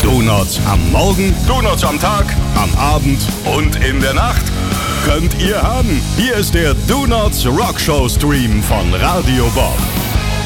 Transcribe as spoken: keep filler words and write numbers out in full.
Donuts am Morgen, Donuts am Tag, am Abend. und in der Nacht. Könnt ihr haben. Hier ist der Donuts Rockshow Stream von Radio Bob.